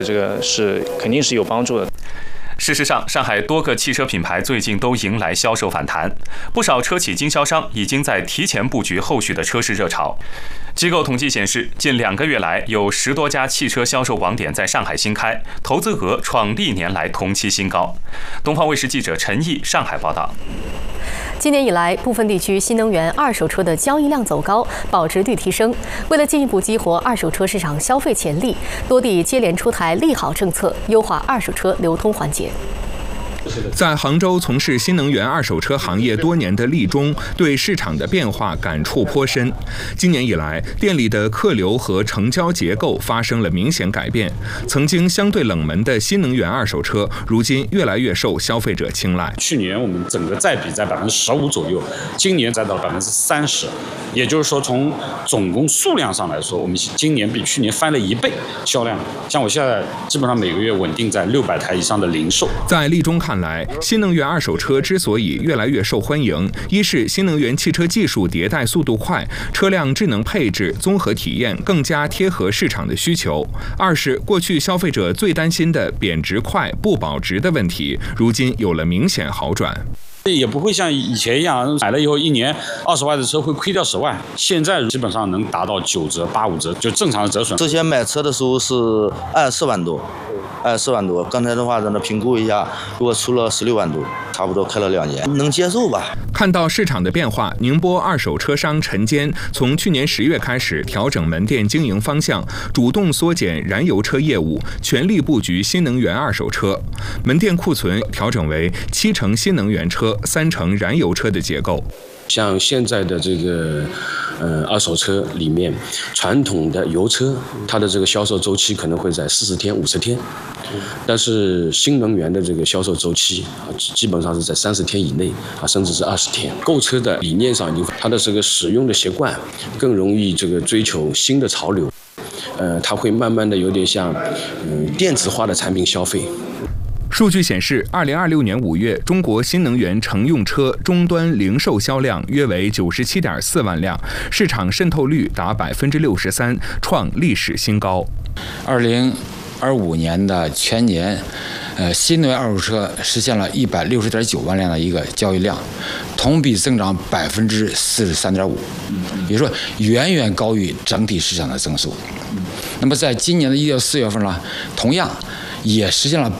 这个肯定是有帮助的。 事实上，上海多个汽车品牌最近都迎来销售反弹，不少车企经销商已经在提前布局后续的车市热潮。机构统计显示，近2个月来，有10多家汽车销售网点在上海新开，投资额创历年来同期新高。东方卫视记者陈毅上海报道。 今年以来，部分地区新能源二手车的交易量走高，保值率提升。为了进一步激活二手车市场消费潜力，多地接连出台利好政策，优化二手车流通环节。 在杭州从事新能源二手车行业多年的厉中，对市场的变化感触颇深。今年以来，店里的客流和成交结构发生了明显改变。曾经相对冷门的新能源二手车，如今越来越受消费者青睐。 去年我们整个占比在15%左右，今年占到30%，也就是说，从总共数量上来说，我们今年比去年翻了1倍销量。像我现在基本上每个月稳定在600台以上的零售。 在厉中看来，新能源二手车之所以越来越受欢迎，一是新能源汽车技术迭代速度快，车辆智能配置、综合体验更加贴合市场的需求；二是过去消费者最担心的贬值快、不保值的问题，如今有了明显好转。 也不会像以前一样，买了以后1年20万的车会亏掉10万，现在基本上能达到9折、8、5折，就正常的折损。 之前买车的时候是24万多。24万多，刚才的话在那评估一下，如果出了16万多，差不多开了2年，能接受吧？ 看到市场的变化，宁波二手车商陈坚从去年10月开始调整门店经营方向，主动缩减燃油车业务，全力布局新能源二手车。门店库存调整为70%新能源车，30%燃油车的结构。 像现在的这个二手车里面，传统的油车它的这个销售周期可能会在40天、50天，但是新能源的这个销售周期基本上是在30天以内甚至是20天。购车的理念上，它的这个使用的习惯更容易这个追求新的潮流，它会慢慢的有点像电子化的产品消费。 数据显示，2026年5月，中国新能源乘用车终端零售销量约为97.4万辆，市场渗透率达63%，创历史新高。 2025年的全年，新能源二手车实现了160.9万辆的一个交易量，同比增长43.5%，也就是说远远高于整体市场的增速。那么在今年的1到4月份呢，同样也实现了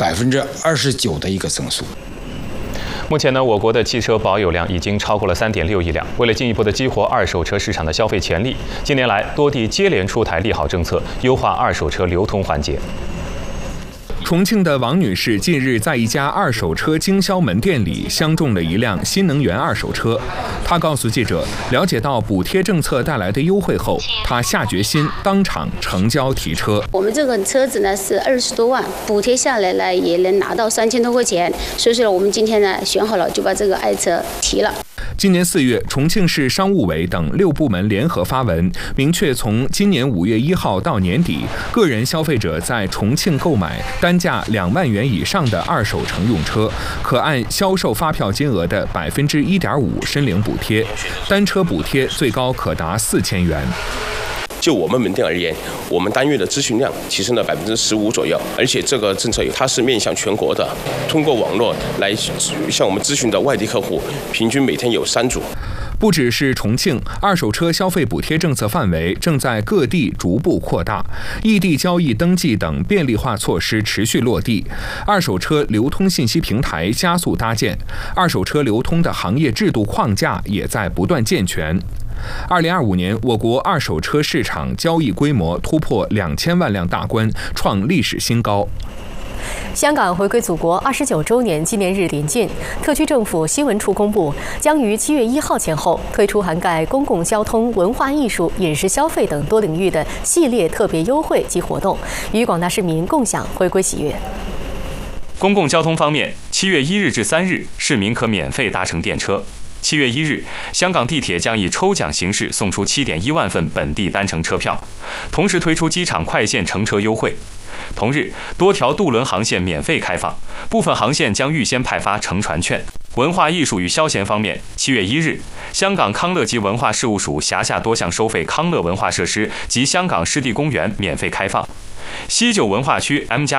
29%的一个增速。 目前呢，我国的汽车保有量已经超过了3.6亿辆。为了进一步的激活二手车市场的消费潜力，近年来多地接连出台利好政策，优化二手车流通环节。 重庆的王女士近日在一家二手车经销门店里相中了一辆新能源二手车。她告诉记者，了解到补贴政策带来的优惠后，她下决心当场成交提车。 我们这个车子呢是20多万，补贴下来呢也能拿到3000多块钱，所以说我们今天呢选好了就把这个爱车提了。 今年4月，重庆市商务委等6部门联合发文，明确从今年5月1号到年底，个人消费者在重庆购买单价2万元以上的二手乘用车，可按销售发票金额的1.5%申领补贴，单车补贴最高可达4000元。 就我们门店而言，我们单月的咨询量提升了15%左右，而且这个政策它是面向全国的，通过网络来向我们咨询的外地客户，平均每天有3组。 不只是重庆，二手车消费补贴政策范围正在各地逐步扩大，异地交易登记等便利化措施持续落地，二手车流通信息平台加速搭建，二手车流通的行业制度框架也在不断健全。2025年，我国二手车市场交易规模突破2000万辆大关，创历史新高。 香港回归祖国29周年纪念日临近，特区政府新闻处公布，将于7月1号前后推出涵盖公共交通、文化艺术、饮食消费等多领域的系列特别优惠及活动，与广大市民共享回归喜悦。 公共交通方面，7月1日至3日，市民可免费搭乘电车。7月1日，香港地铁将以抽奖形式送出7.1万份本地单程车票，同时推出机场快线乘车优惠。同日，多条渡轮航线免费开放，部分航线将预先派发乘船券。文化艺术与消闲方面，7月1日，香港康乐及文化事务署辖下多项收费康乐文化设施及香港湿地公园免费开放。西九文化区 M+